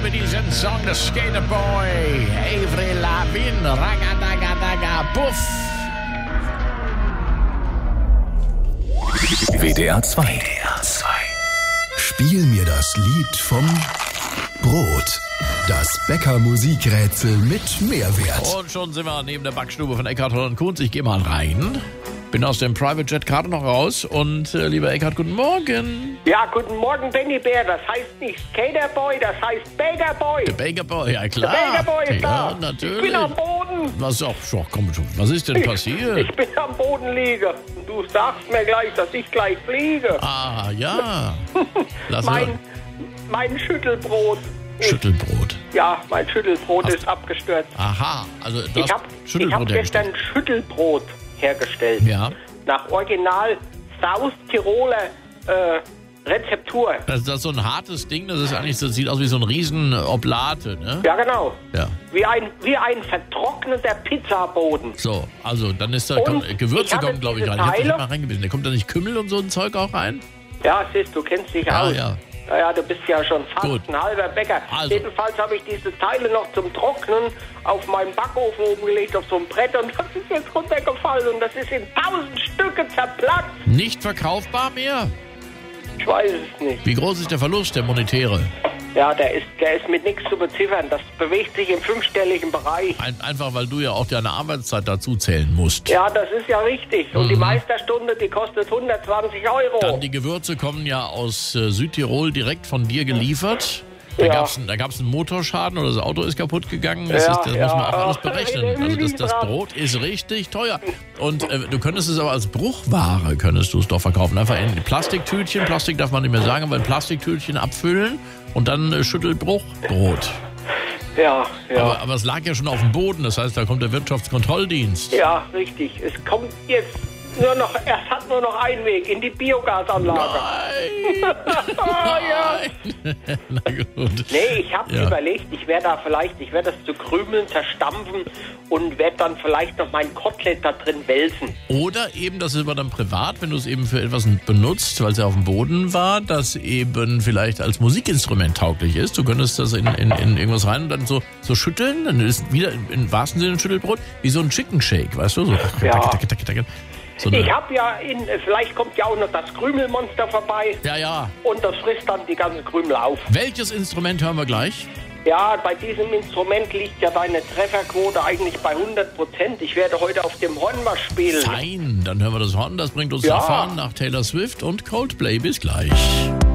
liebe diesen Song des Skaterboy. Avril Lavigne, Ragadagadaga, Puff. WDR 2. Spiel mir das Lied vom Brot. Das Bäcker-Musikrätsel mit Mehrwert. Und schon sind wir neben der Backstube von Eckhardt Holland Kunz. Ich gehe mal rein. Bin aus dem Private Jet gerade noch raus. Und lieber Eckhardt, guten Morgen. Ja, guten Morgen, Benny Bär. Das heißt nicht Skaterboy, das heißt Bakerboy. Der Bakerboy, ja klar. Der Bakerboy ist ja, da. natürlich. Ich bin am Boden. Was auch, komm schon. Was ist denn passiert? Ich bin am Boden liege. Und du sagst mir gleich, dass ich gleich fliege. Ah, ja. Lass Mein Schüttelbrot. Schüttelbrot. Ja, mein Schüttelbrot ist abgestürzt. Aha, also du Ich hast hab Schüttelbrot gestern hergestellt. Schüttelbrot hergestellt. Ja. Nach Original South-Tiroler Rezeptur. Das ist so ein hartes Ding, das sieht aus wie so ein riesen Oblate, ne? Ja, genau. Ja. Wie ein vertrockneter Pizzaboden. So, also dann ist da, Und Gewürze ich habe kommen, glaube ich, diese rein. Ich habe Teile- nicht mal reingebissen. Da kommt da nicht Kümmel und so ein Zeug auch rein? Ja, siehst du, kennst dich aus. Ja. Ja, du bist ja schon fast Gut. ein halber Bäcker. Also. Jedenfalls habe ich diese Teile noch zum Trocknen auf meinen Backofen oben gelegt, auf so ein Brett, und das ist jetzt runtergefallen und das ist in 1000 Stücke zerplatzt. Nicht verkaufbar mehr? Ich weiß es nicht. Wie groß ist der Verlust, der monetäre? Ja, der ist mit nichts zu beziffern. Das bewegt sich im fünfstelligen Bereich. Einfach, weil du ja auch deine Arbeitszeit dazu zählen musst. Ja, das ist ja richtig. Und die Meisterstunde, die kostet 120 €. Dann die Gewürze kommen ja aus Südtirol direkt von dir geliefert. Da Ja. gab's einen Motorschaden oder das Auto ist kaputt gegangen. Das Ja, muss man auch ja. alles berechnen. Also das Brot ist richtig teuer. Und du könntest es aber als Bruchware, könntest du es doch verkaufen. Einfach in Plastiktütchen, Plastik darf man nicht mehr sagen, aber in Plastiktütchen abfüllen und dann Schüttelbruchbrot. Ja. Aber es lag ja schon auf dem Boden, das heißt, da kommt der Wirtschaftskontrolldienst. Ja, richtig. Es kommt jetzt es hat nur noch einen Weg, in die Biogasanlage. Nein! Ja. Na gut. Nee, ich habe Ja. überlegt, ich werde das zu Krümeln zerstampfen und werde dann vielleicht noch mein Kotelett da drin wälzen. Oder eben, das ist aber dann privat, wenn du es eben für etwas benutzt, weil es ja auf dem Boden war, das eben vielleicht als Musikinstrument tauglich ist. Du könntest das in irgendwas rein und dann so schütteln, dann ist wieder im wahrsten Sinne ein Schüttelbrot, wie so ein Chicken Shake, weißt du? So. Ja. So Ich habe vielleicht kommt ja auch noch das Krümelmonster vorbei Ja. und das frisst dann die ganzen Krümel auf. Welches Instrument hören wir gleich? Ja, bei diesem Instrument liegt ja deine Trefferquote eigentlich bei 100%. Ich werde heute auf dem Horn was spielen. Fein, dann hören wir das Horn. Das bringt uns Ja. nach vorn nach Taylor Swift und Coldplay. Bis gleich.